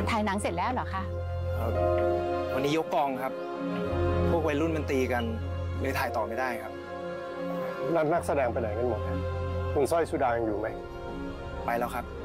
ถ่ายหนังเสร็จแล้วเหรอคะวันนี้ยกกองครับ พวกวัยรุ่นมันตีกันเลยถ่ายต่อไม่ได้ครับนักแสดงไปไหนกันหมดคุณสร้อยสุดายังอยู่ไหมไปแล้วครับ